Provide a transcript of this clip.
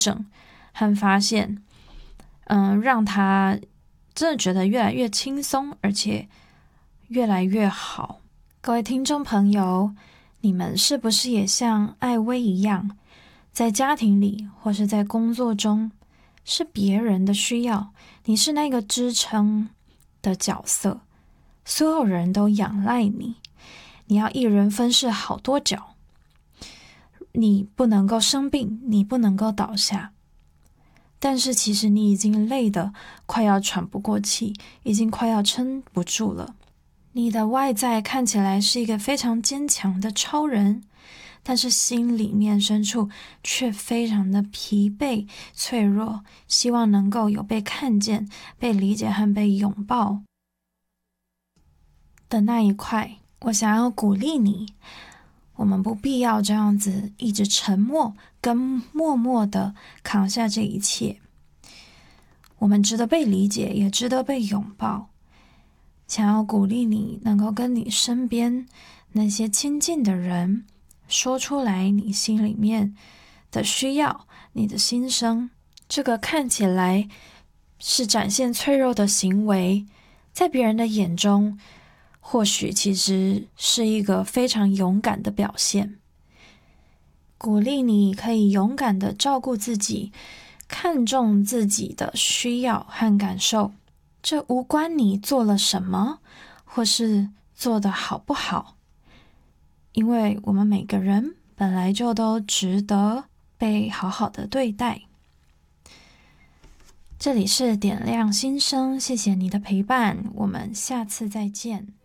和发现，让他真的觉得越来越轻松，而且越来越好。各位听众朋友，你们是不是也像艾薇一样，在家庭里或是在工作中，是别人的需要，你是那个支撑的角色，所有人都仰赖你，你要一人分饰好多角，你不能够生病，你不能够倒下，但是其实你已经累得快要喘不过气，已经快要撑不住了。你的外在看起来是一个非常坚强的超人，但是心里面深处却非常的疲惫、脆弱，希望能够有被看见、被理解和被拥抱的那一块。我想要鼓励你，我们不必要这样子一直沉默跟默默的扛下这一切，我们值得被理解，也值得被拥抱。想要鼓励你能够跟你身边那些亲近的人说出来你心里面的需要，你的心声。这个看起来是展现脆弱的行为，在别人的眼中或许其实是一个非常勇敢的表现。鼓励你可以勇敢的照顾自己，看重自己的需要和感受，这无关你做了什么，或是做得好不好，因为我们每个人本来就都值得被好好的对待。这里是点亮心声，谢谢你的陪伴，我们下次再见。